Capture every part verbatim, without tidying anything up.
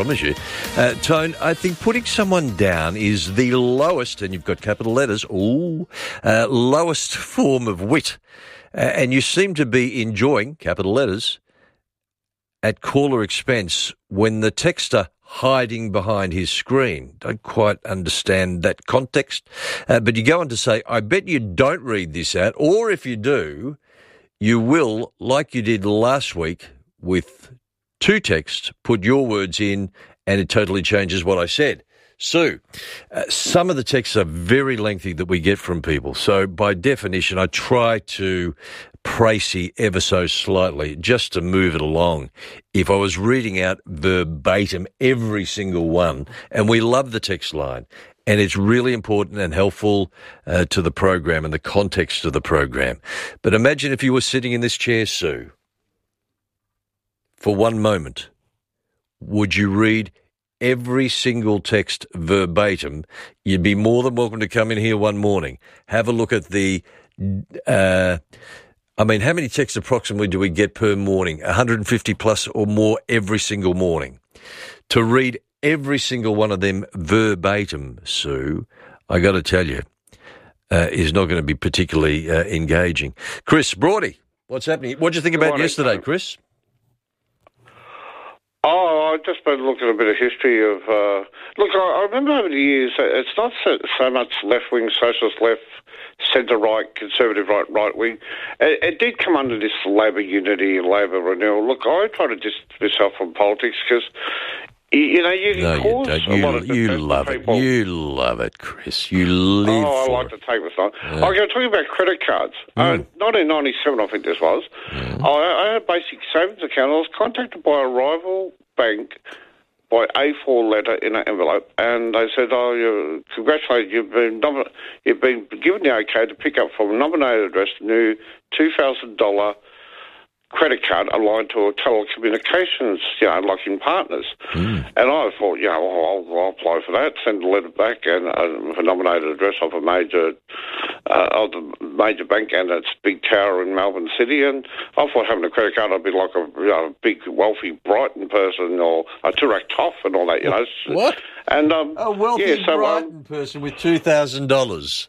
promise you. Uh, Tone, I think putting someone down is the lowest, and you've got capital letters, ooh, uh, lowest form of wit. Uh, and you seem to be enjoying, capital letters, at caller expense when the texter hiding behind his screen. Don't quite understand that context. Uh, but you go on to say, I bet you don't read this out, or if you do, you will, like you did last week with two texts, put your words in, and it totally changes what I said. Sue, uh, some of the texts are very lengthy that we get from people. So by definition, I try to précis ever so slightly just to move it along. If I was reading out verbatim every single one, and we love the text line, and it's really important and helpful uh, to the program and the context of the program. But imagine if you were sitting in this chair, Sue, for one moment, would you read every single text verbatim? You'd be more than welcome to come in here one morning. Have a look at the, uh, I mean, how many texts approximately do we get per morning? one hundred fifty plus or more every single morning. To read every single one of them verbatim, Sue, I got to tell you, uh, is not going to be particularly uh, engaging. Chris Brody, what's happening? What did you think about yesterday, Chris? Oh, I've just been looking at a bit of history of... Uh, look, I, I remember over the years, it's not so, so much left-wing, socialist left, centre-right, conservative right, right-wing. It, it did come under this Labor unity and Labor renewal. Look, I try to distance myself from politics because... You know, you can no, cause you don't. a You, lot of you love people. it. You love it, Chris. You live Oh, I for like it. to take my time. Yeah. I'm going to talk about credit cards. Mm. Uh, nineteen ninety-seven, I think this was. Mm. I, I had a basic savings account. I was contacted by a rival bank by A four letter in an envelope, and they said, "Oh, you congratulations, you've been nom- you've been given the okay to pick up from a nominated address the new two thousand dollars credit card aligned to a telecommunications, you know, like in Partners." Mm. And I thought, you know, I'll, I'll apply for that, send a letter back, and uh, with a nominated address of a major, uh, of the major bank and its big tower in Melbourne City. And I thought having a credit card, I'd be like a, you know, big, wealthy Brighton person or a Turak Toff and all that, you know. What? And um, A wealthy yeah, so, Brighton um, person with two thousand dollars.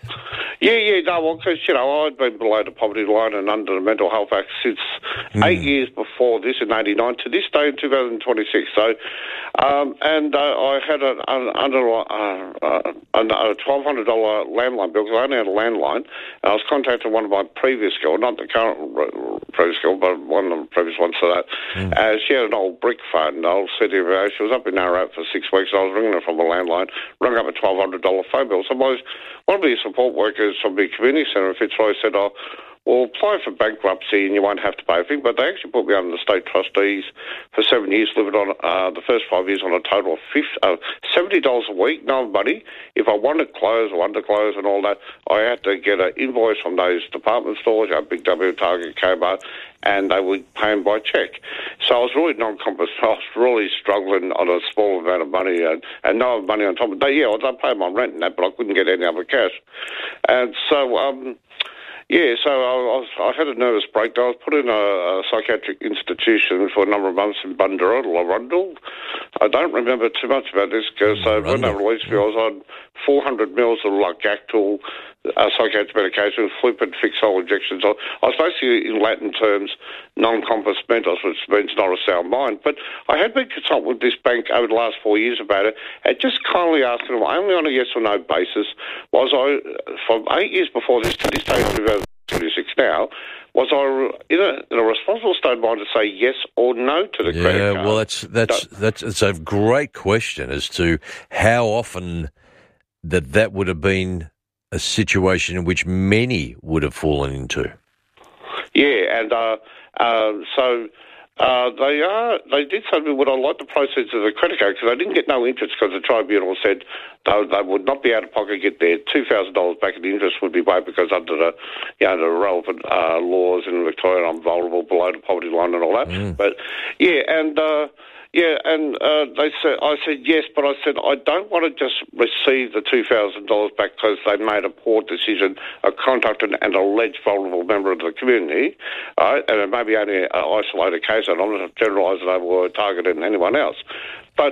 Yeah, yeah, no, well, because, you know, I'd been below the poverty line and under the Mental Health Act since mm. eight years before this in eighty-nine to this day in two thousand twenty-six. So, um, and uh, I had an, an under uh, uh, a twelve hundred dollars landline bill because I only had a landline. And I was contacting one of my previous girl, not the current previous girl, but one of the previous ones to that. Mm. Uh, she had an old brick phone, an old C D. She was up in Narrowat for six weeks. I was ringing her from a landline, rung up a twelve hundred dollars phone bill. So my, one of the support workers from the community centre in Fitzroy said, "Oh, well, apply for bankruptcy and you won't have to pay a thing." But they actually put me under the state trustees for seven years, living on uh, the first five years on a total of fifty, uh, seventy dollars a week, no money. If I wanted clothes or underclothes and all that, I had to get an invoice from those department stores, you know, Big W, Target, Kmart, and they would pay them by cheque. So I was really non-compensated. I was really struggling on a small amount of money and, and no money on top of that. Yeah, I was paying my rent and that, but I couldn't get any other cash. And so... um Yeah, so I, was, I had a nervous breakdown. I was put in a, a psychiatric institution for a number of months in Bundoora, Arundel. I don't remember too much about this because uh, when they released me, I was on four hundred mils of like Gactyl, uh, psychiatric medication, flip and fixole injections. I, I was basically, in Latin terms, non-compos mentis, which means not a sound mind. But I had been consulted with this bank over the last four years about it, and just kindly asking them, only on a yes or no basis, was I, from eight years before this to this day, two thousand twenty-six now, was I in a, in a responsible state of mind to say yes or no to the yeah, credit card? Yeah, well, that's that's so, that's it's a great question as to how often that that would have been a situation in which many would have fallen into. Yeah, and uh, uh, so uh, they are. They did say to me, would I like the proceeds of the credit card? Because I didn't get no interest because the tribunal said they, they would not be out of pocket get their two thousand dollars back, and the interest would be waived because under the, you know, the relevant uh, laws in Victoria, I'm vulnerable below the poverty line and all that. Mm. But yeah, and. Uh, Yeah, and uh, they said, I said yes, but I said I don't want to just receive the two thousand dollars back because they made a poor decision, a contacted an alleged vulnerable member of the community, uh, and it may be only an isolated case, and I'm not generalising over or targeting anyone else.